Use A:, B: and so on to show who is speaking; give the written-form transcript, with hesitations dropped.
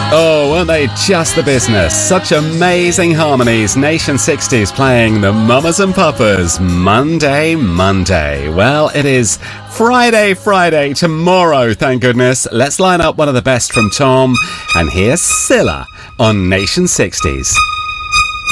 A: Oh, weren't they just the business? Such amazing harmonies. Nation 60s playing the Mamas and Papas. Monday. Well, it is Friday tomorrow, thank goodness. Let's line up one of the best from Tom. And here's Scylla on Nation 60s.